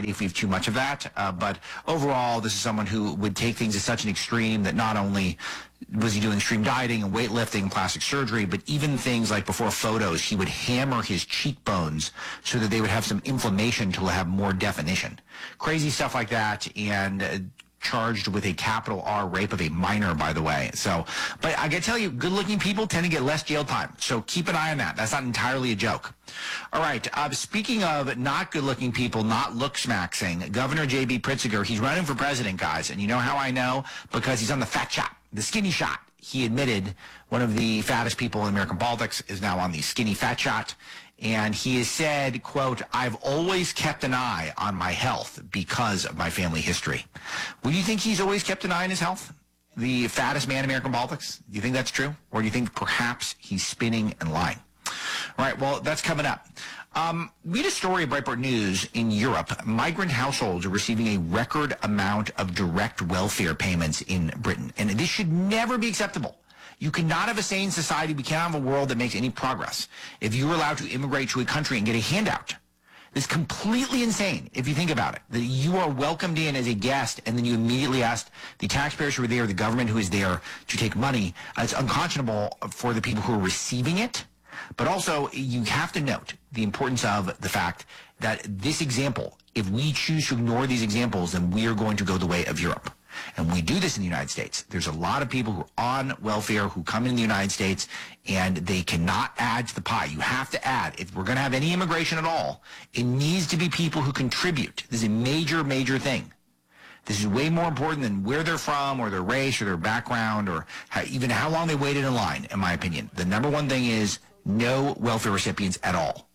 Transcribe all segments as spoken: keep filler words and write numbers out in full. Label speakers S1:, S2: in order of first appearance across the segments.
S1: society if we have too much of that. Uh, but overall, this is someone who would take things to such an extreme that not only was he doing extreme dieting and weightlifting and plastic surgery, but even things like before photos, he would hammer his cheekbones so that they would have some inflammation to have more definition. Crazy stuff like that, and uh, charged with a capital R rape of a minor, by the way. So, but I gotta tell you, good-looking people tend to get less jail time. So keep an eye on that. That's not entirely a joke. All right. Uh, speaking of not good-looking people, not look-smaxing, Governor J B. Pritzker, he's running for president, guys. And you know how I know? Because he's on the fat shot, the skinny shot. He admitted one of the fattest people in American politics is now on the skinny fat shot. And he has said, quote, I've always kept an eye on my health because of my family history. Well, do you think he's always kept an eye on his health? The fattest man in American politics? Do you think that's true? Or do you think perhaps he's spinning and lying? All right, well, that's coming up. Um, read a story at Breitbart News. In Europe, migrant households are receiving a record amount of direct welfare payments in Britain. And this should never be acceptable. You cannot have a sane society. We cannot have a world that makes any progress if you're allowed to immigrate to a country and get a handout. It's completely insane if you think about it. That you are welcomed in as a guest and then you immediately ask the taxpayers who are there, the government who is there to take money. Uh, it's unconscionable for the people who are receiving it. But also, you have to note the importance of the fact that this example, if we choose to ignore these examples, then we are going to go the way of Europe. And we do this in the United States. There's a lot of people who are on welfare who come in the United States and they cannot add to the pie. You have to add. If we're going to have any immigration at all, it needs to be people who contribute. This is a major, major thing. This is way more important than where they're from or their race or their background or how, even how long they waited in line, in my opinion. The number one thing is no welfare recipients at all.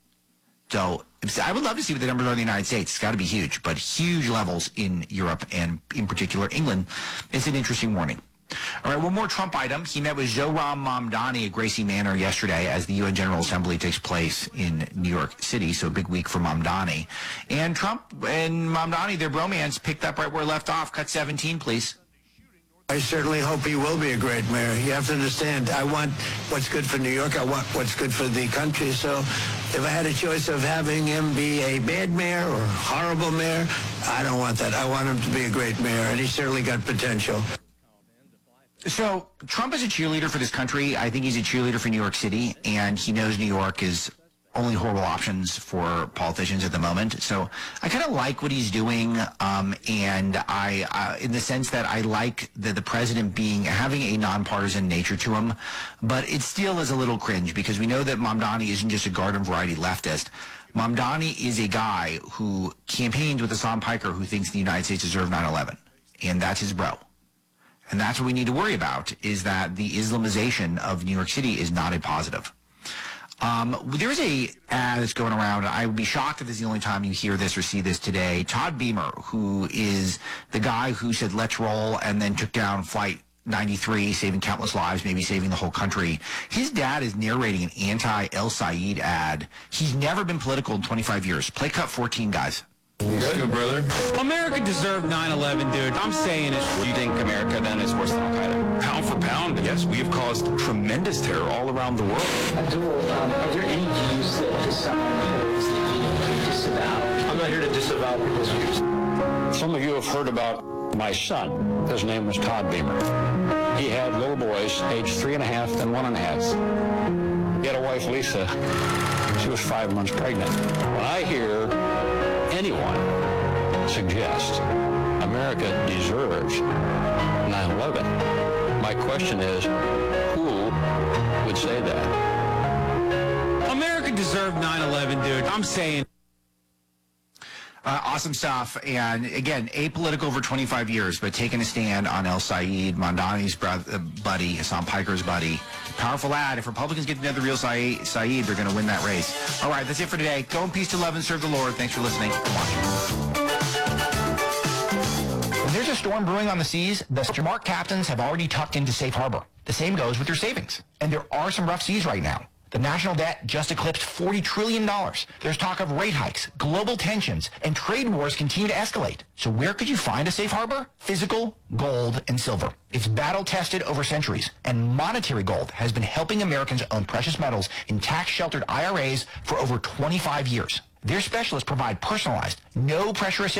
S1: So I would love to see what the numbers are in the United States. It's got to be huge, but huge levels in Europe and in particular England. It's an interesting warning. All right, one more Trump item. He met with Zohran Mamdani at Gracie Manor yesterday as the U N General Assembly takes place in New York City, so a big week for Mamdani. And Trump and Mamdani, their bromance picked up right where it left off. Cut seventeen, please.
S2: I certainly hope he will be a great mayor. You have to understand, I want what's good for New York. I want what's good for the country. So if I had a choice of having him be a bad mayor or a horrible mayor, I don't want that. I want him to be a great mayor, and he's certainly got potential.
S1: So Trump is a cheerleader for this country. I think he's a cheerleader for New York City, and he knows New York is only horrible options for politicians at the moment. So I kind of like what he's doing, um, and I, uh, in the sense that I like the, the president being having a nonpartisan nature to him, but it still is a little cringe because we know that Mamdani isn't just a garden variety leftist. Mamdani is a guy who campaigns with Hassan Piker, who thinks the United States deserved nine eleven, and that's his bro. And that's what we need to worry about, is that the Islamization of New York City is not a positive. Um, there's a ad that's going around. I would be shocked if this is the only time you hear this or see this today. Todd Beamer, who is the guy who said, let's roll, and then took down Flight ninety-three, saving countless lives, maybe saving the whole country. His dad is narrating an anti-El Sayed ad. He's never been political in twenty-five years. Play cut fourteen, guys.
S3: Good, brother.
S4: America deserved nine eleven, dude. I'm saying it.
S3: Do you think America then is worse than Al-Qaeda? Pound for pound, yes. We have caused tremendous terror all around the world.
S5: Abdul, um, are there any views that someone holds that you can disavow?
S6: I'm not here to disavow people's views.
S7: Some of you have heard about my son. His name was Todd Beamer. He had little boys, aged three and a half and one and a half. He had a wife, Lisa. She was five months pregnant. When I hear anyone suggest America deserves nine eleven, my question is, who would say that?
S4: America deserved nine eleven, dude. I'm saying.
S1: Uh, awesome stuff. And again, apolitical for twenty-five years, but taking a stand on El Sayed, Mamdani's brother, uh, buddy, Hassan Piker's buddy. Powerful ad. If Republicans get to know the real Sayed, Sayed they're going to win that race. All right, that's it for today. Go in peace to love and serve the Lord. Thanks for listening and watching. When there's a storm brewing on the seas, the smart captains have already tucked into safe harbor. The same goes with your savings. And there are some rough seas right now. The national debt just eclipsed forty trillion dollars. There's talk of rate hikes, global tensions, and trade wars continue to escalate. So where could you find a safe harbor? Physical, gold, and silver. It's battle-tested over centuries, and Monetary Gold has been helping Americans own precious metals in tax-sheltered I R As for over twenty-five years. Their specialists provide personalized, no-pressure assistance